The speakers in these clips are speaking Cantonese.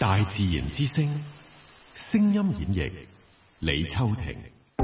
大自然之聲，聲音演繹李秋婷。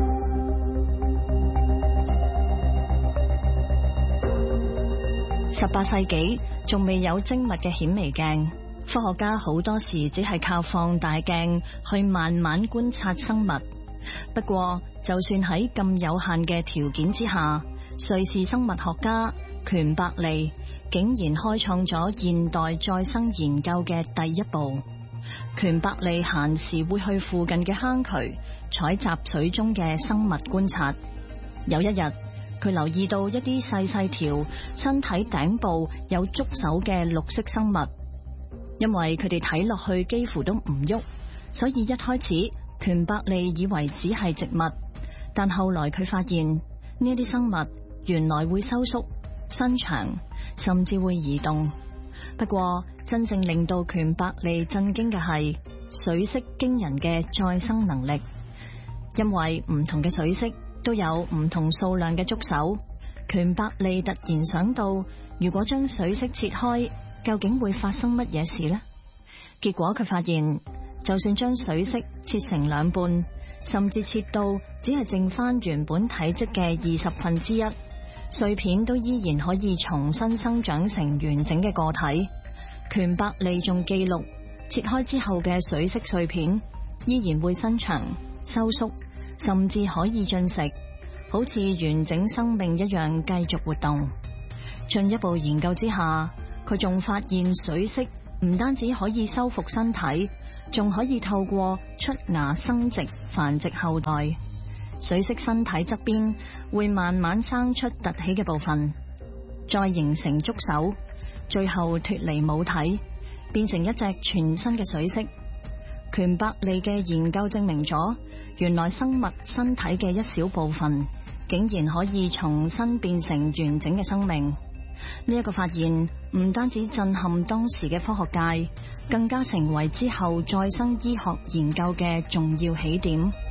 18世紀仲未有精密嘅顯微鏡，科學家好多時只係靠放大鏡去慢慢觀察生物。不過，就算喺咁有限嘅條件之下，瑞士生物學家權伯利竟然開創咗現代再生研究嘅第一步。權伯利閒時會去附近嘅坑渠採集水中嘅生物觀察。有一日，佢留意到一啲細細條、身體頂部有觸手嘅綠色生物，因為佢哋睇落去幾乎都唔喐，所以一開始權伯利以為只係植物。但後來佢發現呢啲生物原來會收縮、伸長，甚至會移動。不過真正令到權伯利震驚嘅係水螅驚人嘅再生能力，因為唔同嘅水螅都有唔同數量嘅觸手。權伯利突然想到，如果將水螅切開，究竟會發生乜嘢事呢？結果佢發現，就算將水螅切成兩半，甚至切到只係剩翻原本體積嘅1/20，碎片都依然可以重新生長成完整嘅個體。權伯利仲記錄，切開之後嘅水螅碎片依然會伸長、收縮，甚至可以進食，好似完整生命一樣繼續活動。進一步研究之下，佢仲發現水螅唔單止可以修復身體，仲可以透過出芽生殖繁殖後代。水螅身體側邊會慢慢生出凸起嘅部分，再形成觸手，最後脫離母體，變成一隻全新嘅水螅。權伯利嘅研究證明咗，原來生物身體嘅一小部分竟然可以重新變成完整嘅生命。呢一個發現唔單止震撼當時嘅科學界，更加成為之後再生醫學研究嘅重要起點。